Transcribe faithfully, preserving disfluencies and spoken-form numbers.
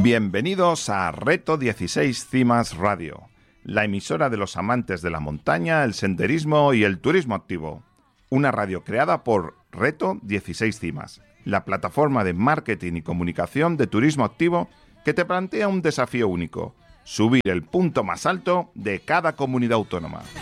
Bienvenidos a Reto dieciséis Cimas Radio, la emisora de los amantes de la montaña, el senderismo y el turismo activo. Una radio creada por Reto dieciséis Cimas, la plataforma de marketing y comunicación de turismo activo que te plantea un desafío único: subir el punto más alto de cada comunidad autónoma.